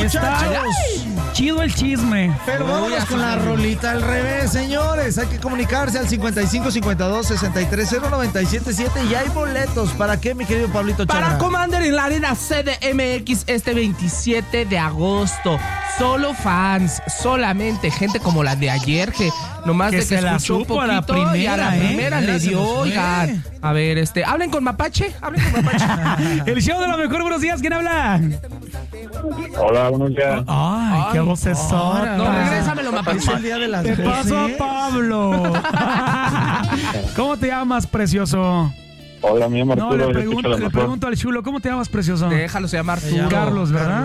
está chido el chisme. Pero vámonos con la rolita al revés, señores. Hay que comunicarse al 5552-630977 y hay boletos. ¿Para qué, mi querido Pablito Chagra? Para Commander en la Arena CDMX este 27 de agosto. Solo fans, solamente gente como la de ayer que nomás Que de que se la escuchó un supo poquito a la primera, y a la primera le Se dio, nos fue. oigan. A ver, hablen con Mapache, El show de la mejor, buenos días, ¿quién habla? Hola, buenos días. Ay, qué vocesota. No, regrésamelo, Mapache. Es el día de las Te veces. paso a Pablo. ¿Cómo te llamas, precioso? Hola, mi llamo No, Arturo. le yo escucho la mejor. pregunto al chulo, ¿cómo te llamas, precioso? Déjalo llamar tú. llamo Carlos, ¿verdad?